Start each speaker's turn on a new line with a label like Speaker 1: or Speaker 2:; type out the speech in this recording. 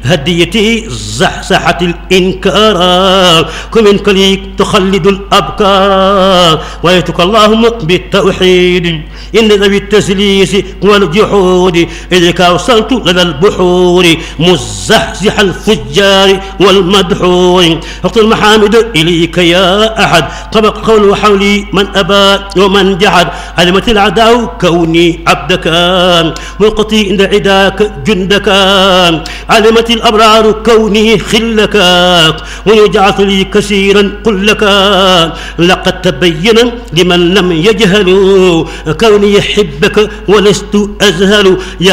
Speaker 1: هديتي زحزحت الإنكار كمن كليك تخلد الأبكار ويتك اللهم بالتوحيد إن ذوي التسليس والجحود إليك وصلت لدى البحور مزحزح الفجار والمدحور وقت المحامد إليك يا أحد طبق قول حولي من أبى ومن جحد علمت العداء كوني عبدك ملقتي عند عداك جندك علمت الأبرار كوني خلك ويجعث لي كثيرا قل لك لقد تبين لمن لم يجهل كوني يحبك ولست أزهل